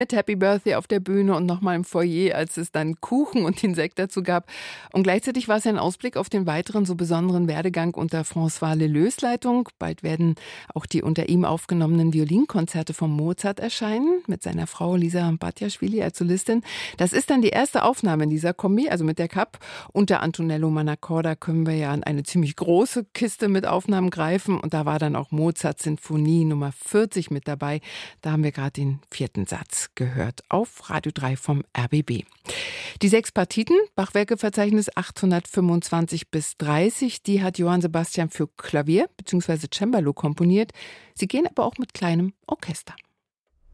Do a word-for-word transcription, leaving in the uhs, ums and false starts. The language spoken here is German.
mit Happy Birthday auf der Bühne und nochmal im Foyer, als es dann Kuchen und den Sekt dazu gab. Und gleichzeitig war es ein Ausblick auf den weiteren so besonderen Werdegang unter François Leleux Leitung. Bald werden auch die unter ihm aufgenommenen Violinkonzerte von Mozart erscheinen, mit seiner Frau Lisa Batjaschwili als Solistin. Das ist dann die erste Aufnahme in dieser Kombi, also mit der Kapp. Unter Antonello Mannacorda können wir ja an eine ziemlich große Kiste mit Aufnahmen greifen. Und da war dann auch Mozart Sinfonie Nummer vierzig mit dabei. Da haben wir gerade den vierten Satz gehört auf Radio drei vom R B B. Die sechs Partiten, Bachwerkeverzeichnis achthundertfünfundzwanzig bis dreißig, die hat Johann Sebastian für Klavier bzw. Cembalo komponiert. Sie gehen aber auch mit kleinem Orchester.